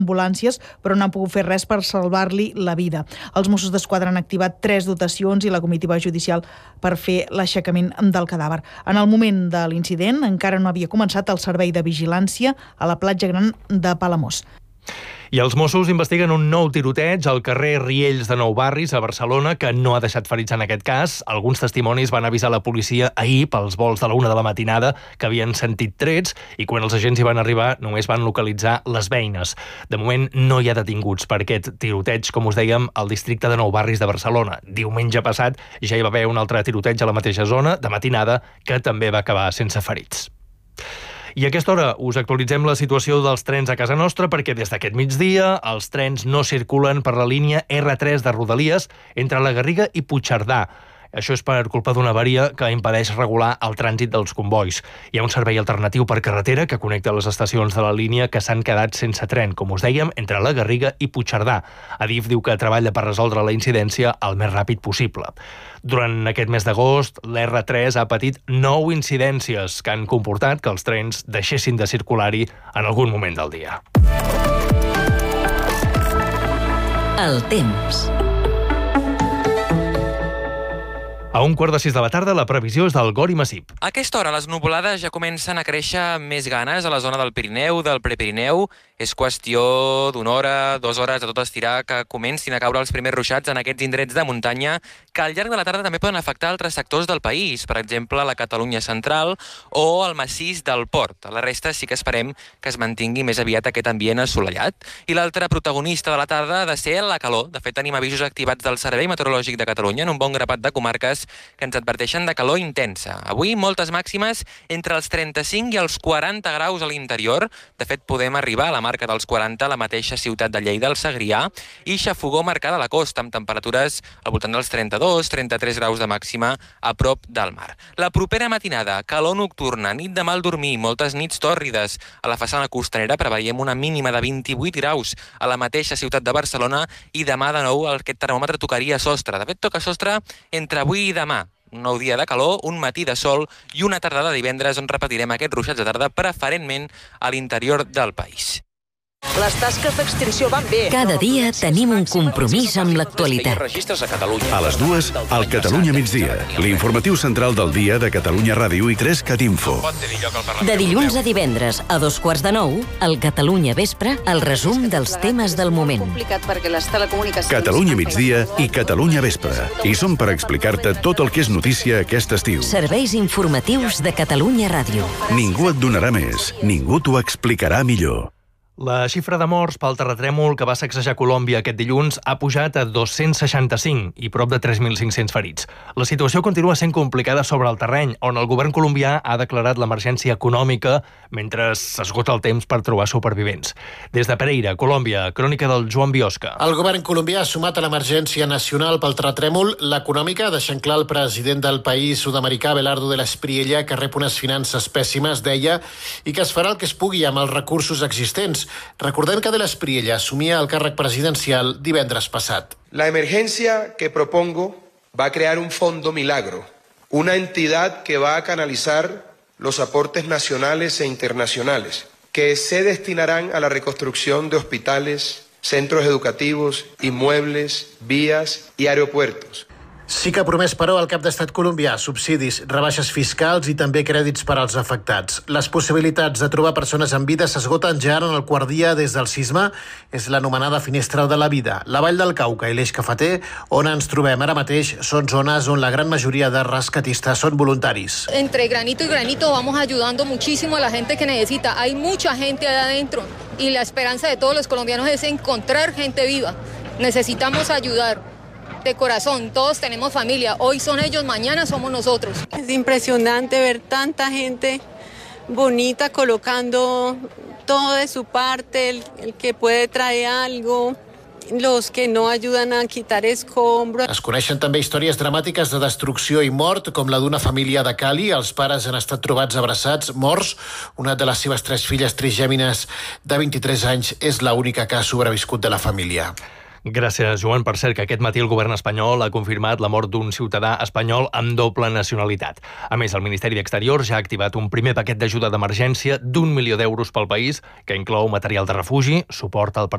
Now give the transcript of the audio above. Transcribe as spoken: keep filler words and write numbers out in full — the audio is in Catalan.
ambulàncies, però no han pogut fer res per salvar-li la vida. Els Mossos d'Esquadra han activat tres dotacions i la comitiva judicial per fer l'aixecament del cadàver. En el moment de l'incident encara no havia començat el servei de vigilància a la platja gran de Palamós. I els Mossos investiguen un nou tiroteig al carrer Riells de Nou Barris, a Barcelona, que no ha deixat ferits en aquest cas. Alguns testimonis van avisar la policia ahir pels vols de la una de la matinada que havien sentit trets i quan els agents hi van arribar només van localitzar les beines. De moment no hi ha detinguts per aquest tiroteig, com us dèiem, al districte de Nou Barris de Barcelona. Diumenge passat ja hi va haver un altre tiroteig a la mateixa zona, de matinada, que també va acabar sense ferits. I a aquesta hora us actualitzem la situació dels trens a casa nostra perquè des d'aquest migdia els trens no circulen per la línia erre tres de Rodalies entre la Garriga i Puigcerdà. Això és per culpa d'una avaria que impedeix regular el trànsit dels convois. Hi ha un servei alternatiu per carretera que connecta les estacions de la línia que s'han quedat sense tren, com us dèiem, entre la Garriga i Puigcerdà. Adif diu que treballa per resoldre la incidència el més ràpid possible. Durant aquest mes d'agost, l'erre tres ha patit nou incidències que han comportat que els trens deixessin de circular-hi en algun moment del dia. El temps. A un quart de sis de la tarda, la previsió és del Gori Massip. A aquesta hora, les nuvolades ja comencen a créixer més ganes a la zona del Pirineu, del Prepirineu. És qüestió d'una hora, dues hores, de tot estirar, que comencin a caure els primers ruixats en aquests indrets de muntanya, que al llarg de la tarda també poden afectar altres sectors del país, per exemple, la Catalunya central o el massís del Port. A la resta sí que esperem que es mantingui més aviat aquest ambient assolellat. I l'altre protagonista de la tarda ha de ser la calor. De fet, tenim avisos activats del Servei Meteorològic de Catalunya en un bon grapat de comarques que ens adverteixen de calor intensa. Avui, moltes màximes entre els trenta-cinc i els quaranta graus a l'interior. De fet, podem arribar a la marca dels quaranta a la mateixa ciutat de Lleida, al Segrià, i xafogó marcada a la costa, amb temperatures al voltant dels trenta-dos a trenta-tres graus de màxima a prop del mar. La propera matinada, calor nocturna, nit de mal dormir, moltes nits tòrrides. A la façana costanera preveiem una mínima de vint-i-vuit graus a la mateixa ciutat de Barcelona i demà de nou aquest termòmetre tocaria sostre. De fet, toca sostre entre avui i demà. Un nou dia de calor, un matí de sol i una tarda de divendres on repetirem aquests ruixats de tarda preferentment a l'interior del país. Les tasques d'extinció van bé. Cada dia tenim un compromís amb l'actualitat. A les dues, al Catalunya migdia, l'informatiu central del dia de Catalunya Ràdio i tres Cat Info. De dilluns a divendres, a dos quarts de nou, al Catalunya Vespre, el resum dels temes del moment. Catalunya migdia i Catalunya Vespre. I som per explicar-te tot el que és notícia aquest estiu. Serveis informatius de Catalunya Ràdio. Ningú et donarà més, ningú t'ho explicarà millor. La xifra de morts pel terratrèmol que va sacsejar Colòmbia aquest dilluns ha pujat a dos-cents seixanta-cinc i prop de tres mil cinc-cents ferits. La situació continua sent complicada sobre el terreny, on el govern colombià ha declarat l'emergència econòmica mentre s'esgota el temps per trobar supervivents. Des de Pereira, Colòmbia, crònica del Joan Biosca. El govern colombià ha sumat a l'emergència nacional pel terratrèmol l'econòmica, deixant clar el president del país sud-americà, Abelardo de la Espriella, que rep unes finances pèssimes, deia, i que es farà el que es pugui amb els recursos existents. Recordem que de la Espriella assumia el càrrec presidencial divendres passat. La emergencia que propongo va a crear un fondo milagro, una entidad que va a canalizar los aportes nacionales e internacionales, que se destinarán a la reconstrucción de hospitales, centros educativos, inmuebles, vías y aeropuertos. Sí que ha promès, però, el cap d'estat colombià subsidis, rebaixes fiscals i també crèdits per als afectats. Les possibilitats de trobar persones en vida s'esgoten ja en el quart dia des del sisme. És l'anomenada finestra de la vida. La Vall del Cauca i l'Eix Cafeter, on ens trobem ara mateix, són zones on la gran majoria de rescatistes són voluntaris. Entre granito y granito vamos ayudando muchísimo a la gente que necesita. Hay mucha gente allá adentro y la esperanza de todos los colombianos es encontrar gente viva. Necesitamos ayudar. De corazón, todos tenemos familia. Hoy son ellos, mañana somos nosotros. Es impresionante ver tanta gente bonita colocando todo de su parte, el, el que puede traer algo, los que no ayudan a quitar escombros. Es coneixen també històries dramàtiques de destrucció i mort, com la d'una família de Cali. Els pares han estat trobats abraçats, morts. Una de les seves tres filles trigèmines de vint-i-tres anys és l'única que ha sobreviscut de la família. Gràcies, Joan. Per cert, que aquest matí el govern espanyol ha confirmat la mort d'un ciutadà espanyol amb doble nacionalitat. A més, el Ministeri d'Exteriors ja ha activat un primer paquet d'ajuda d'emergència d'un milió d'euros pel país, que inclou material de refugi, suport al